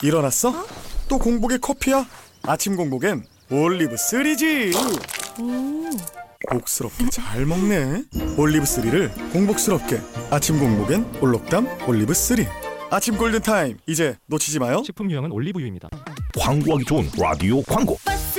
일어났어? 또 공복에 커피야? 아침 공복엔 올리브 3지. 복스럽게 잘 먹네. 올리브 3를 공복스럽게. 아침 공복엔 올록담 올리브 3. 아침 골든타임, 이제 놓치지 마요. 식품 유형은 올리브유입니다. 광고하기 좋은 라디오 광고.